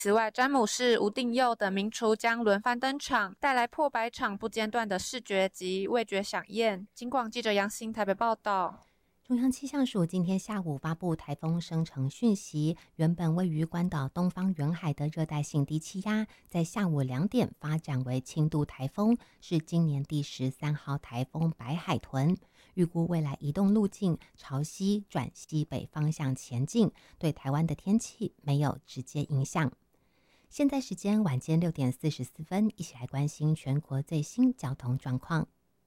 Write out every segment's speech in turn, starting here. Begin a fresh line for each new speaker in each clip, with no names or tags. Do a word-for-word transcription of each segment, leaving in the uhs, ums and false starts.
此外，詹姆士、吴定佑等名厨将轮番登场，带来破百场不间断的视觉及味觉飨宴。警广记者杨欣台北报道。
中央气象署今天下午发布台风生成讯息，原本位于关岛东方远海的热带性低气压，在下午两点发展为轻度台风，是今年第十三号台风白海豚。预估未来移动路径朝西转西北方向前进，对台湾的天气没有直接影响。现在时间晚间六点四十四分，一起来关心全国最新交通状况。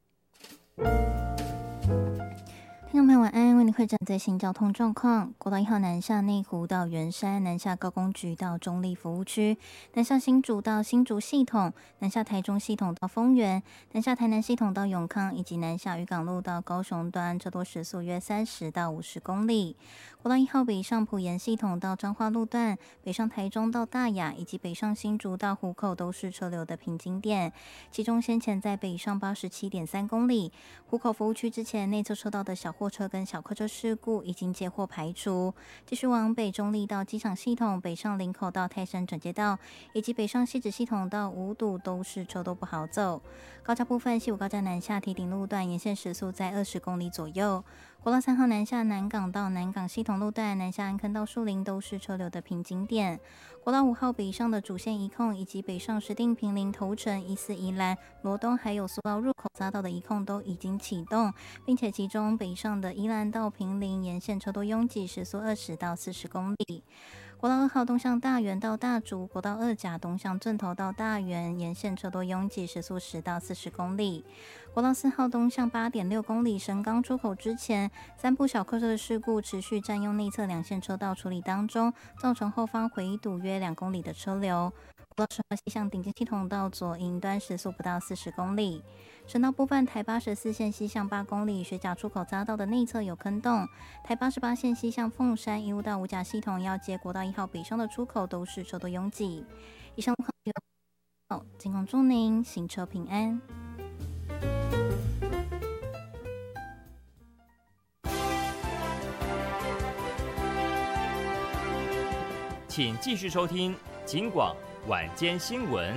听众朋友晚安，为您汇整最新交通状况。国道一号南下内湖到圆山，南下高工局到中立服务区，南下新竹到新竹系统，南下台中系统到丰原，南下台南系统到永康，以及南下渔港路到高雄端，车多时速约三十到五十公里。国道一号北上埔盐系统到彰化路段，北上台中到大雅，以及北上新竹到湖口都是车流的瓶颈点。其中先前在北上八十七点三公里，湖口服务区之前内侧车道的小货车跟小客车事故已经接获排除。继续往北中立到机场系统，北上林口到泰山转接道，以及北上汐止系统到五堵都是车都不好走。高架部分，西武高架南下堤顶路段沿线时速在二十公里左右。国道三号南下南港到南港系统路段，南下安坑到树林都是车流的瓶颈点。国道五号北上的主线移控，以及北上石碇坪林头城、宜四宜兰、罗东还有苏澳入口匝道的移控都已经启动，并且其中北上的宜兰到坪林沿线车多拥挤，时速二十到四十公里。国道二号东向大园到大竹，国道二甲东向圳头到大园沿线车多拥挤，时速十到四十公里。国道四号东向八点六公里神冈出口之前，三部小客车的事故持续占用内侧两线车道处理当中，造成后方回堵约两公里的车流。国道十号西向顶尖系统到左营端时速不到四十公里。省道部分，台八十四线西向八公里，水甲出口匝道的内侧有坑洞；台八十八线西向凤山一路到五甲系统要接国道一号北上的出口都是车多拥挤。以上路况，警广祝您行车平安。
请继续收听警广晚间新闻。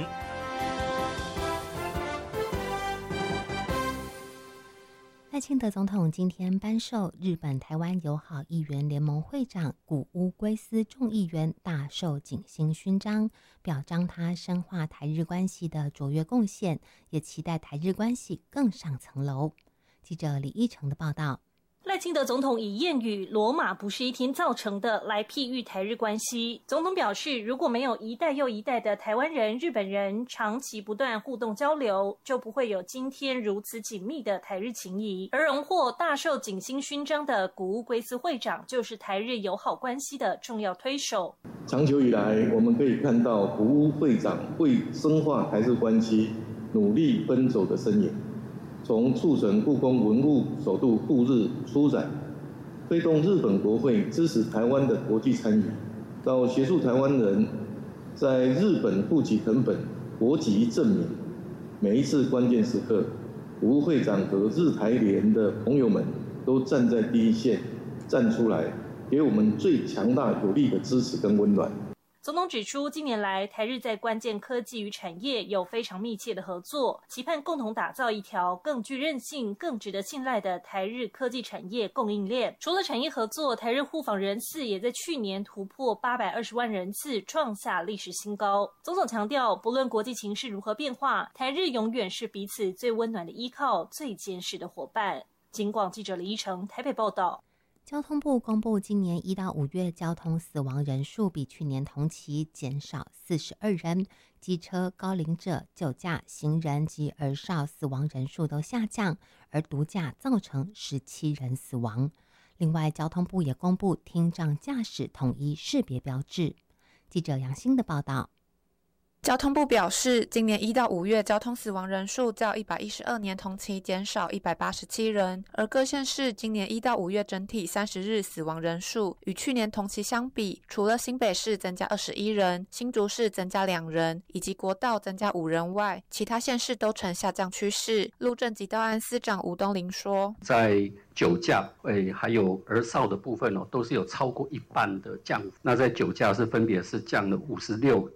赖清德总统今天颁授日本台湾友好议员联盟会长谷屋圭司众议员大寿景星勋章，表彰他深化台日关系的卓越贡献，也期待台日关系更上层楼。记者李义成的报道。
赖清德总统以谚语“罗马不是一天造成的”来譬喻台日关系。总统表示，如果没有一代又一代的台湾人、日本人长期不断互动交流，就不会有今天如此紧密的台日情谊。而荣获大寿景星勋章的谷屋圭司会长，就是台日友好关系的重要推手。
长久以来，我们可以看到谷屋会长为深化台日关系努力奔走的身影。从促成故宫文物首度赴日出展，推动日本国会支持台湾的国际参与，到协助台湾人在日本户籍誊本、国籍证明，每一次关键时刻，谷屋会长和日台联的朋友们都站在第一线，站出来，给我们最强大有力的支持跟温暖。
总统指出，近年来台日在关键科技与产业有非常密切的合作，期盼共同打造一条更具韧性、更值得信赖的台日科技产业供应链。除了产业合作，台日互访人次也在去年突破八百二十万人次，创下历史新高。总统强调，不论国际情势如何变化，台日永远是彼此最温暖的依靠、最坚实的伙伴。警广记者李依成台北报道。
交通部公布，今年一到五月交通死亡人数比去年同期减少四十二人，机车、高龄者、酒驾、行人及儿少死亡人数都下降，而毒驾造成十七人死亡。另外，交通部也公布听障驾驶统一识别标志。记者杨欣的报道。
交通部表示，今年一到五月交通死亡人数较一百一十二年同期减少一百八十七人，而各县市今年一到五月整体三十日死亡人数与去年同期相比，除了新北市增加二十一人，新竹市增加两人，以及国道增加五人外，其他县市都呈下降趋势。路政及道安司长吴东林说，
在酒驾诶还有儿少的部分哦，都是有超过一半的降幅。那在酒驾是分别是降了五十六